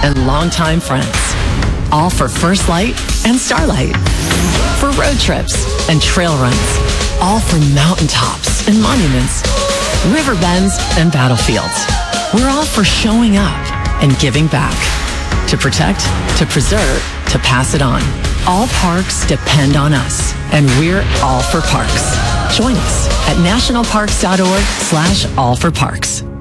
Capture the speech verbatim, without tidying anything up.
and longtime friends. All for First Light and Starlight. For road trips and trail runs. All for mountaintops and monuments, river bends and battlefields. We're all for showing up and giving back. To protect, to preserve, to pass it on. All parks depend on us, and we're all for parks. Join us at nationalparks.org slash all for parks.